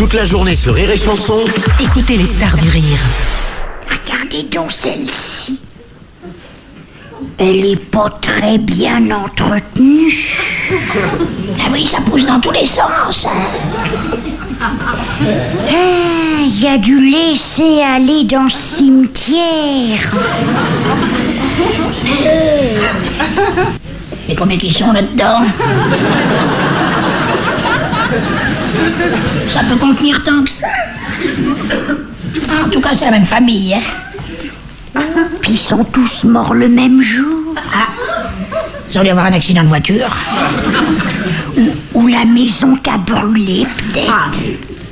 Toute la journée sur Rire et Chanson. Écoutez les stars du rire. Regardez donc celle-ci. Elle est pas très bien entretenue. Ah oui, ça pousse dans tous les sens. Il y a du laisser aller dans ce cimetière. Mais combien qu'ils sont là-dedans? Ça peut contenir tant que ça. En tout cas, c'est la même famille, hein. Puis ils sont tous morts le même jour. Ah, ils ont dû avoir un accident de voiture. Ou la maison qui a brûlé, peut-être.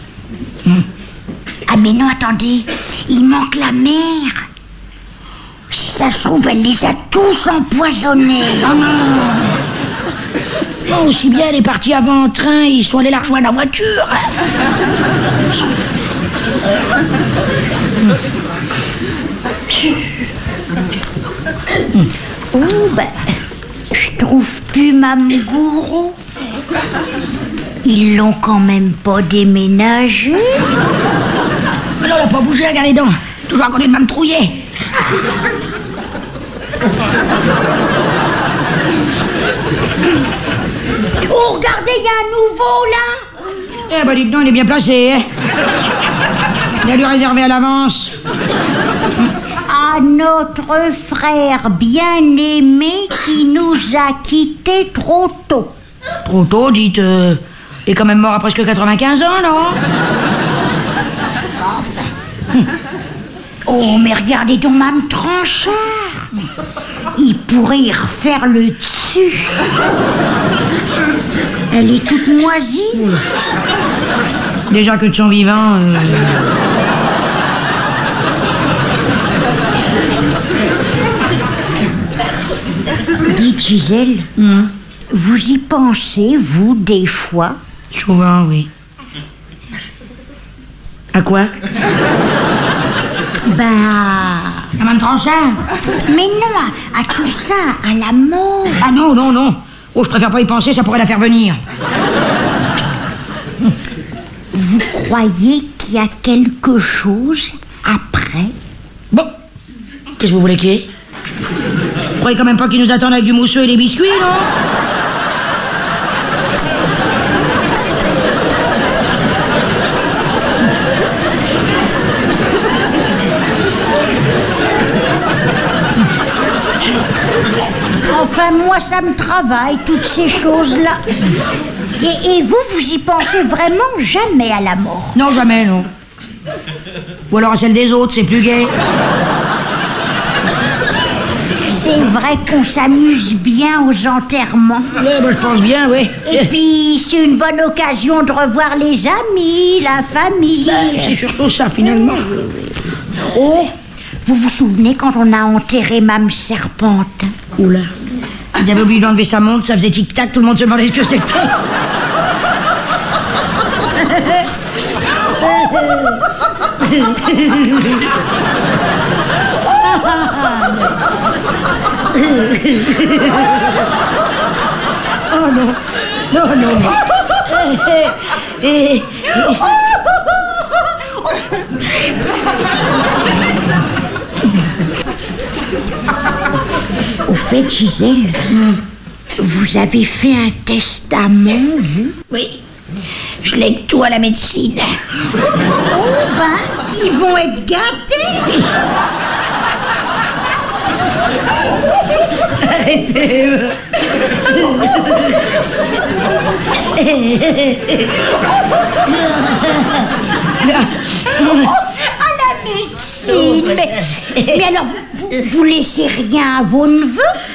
Ah, mais non, attendez, il manque la mère. Si ça se trouve, elle les a tous empoisonnés. Oh non. Non, aussi bien elle est partie avant en train, ils sont allés la rejoindre en voiture. Oh, ben, je trouve plus Mme Gouraud. Ils l'ont quand même pas déménagé. Mais non, elle a pas bougé, regardez donc. Toujours à côté de Mme Trouillet. Oh, regardez, il y a un nouveau, là. Eh ben, dites donc, il est bien placé, hein. Il a dû réserver à l'avance. À notre frère bien-aimé qui nous a quittés trop tôt. Trop tôt, dites. Il est quand même mort à presque 95 ans, non? Oh, mais regardez donc Mme Tranchard. Il pourrait y refaire le dessus. Elle est toute moisie. Déjà que de son vivant... Dites, Gisèle, vous y pensez, vous, des fois? Souvent, oui. À quoi? À Mme Tranchard? Mais non, à tout ça, à la mort. Ah non, non, non. Oh, je préfère pas y penser, ça pourrait la faire venir. Vous croyez qu'il y a quelque chose après? Bon, qu'est-ce que vous voulez qu'il y ait? Vous croyez quand même pas qu'ils nous attendent avec du mousseux et des biscuits, non? Enfin, moi, ça me travaille, toutes ces choses-là. Et vous, vous y pensez vraiment jamais à la mort? Non, jamais, non. Ou alors à celle des autres, c'est plus gai. C'est vrai qu'on s'amuse bien aux enterrements. Ouais, bah, je pense bien, oui. Et puis, c'est une bonne occasion de revoir les amis, la famille. C'est surtout ça, finalement. Oh, vous vous souvenez quand on a enterré Mme Serpentin? Oula. Ils avaient oublié d'enlever sa montre, ça faisait tic-tac, tout le monde se demandait ce que c'était. Oh non, non, non, non. Au fait, Gisèle, vous avez fait un testament, vous? Oui, je lègue tout à la médecine. Oh, ben, ils vont être gâtés. Arrêtez. À la médecine. Mais alors, vous laissez rien à vos neveux?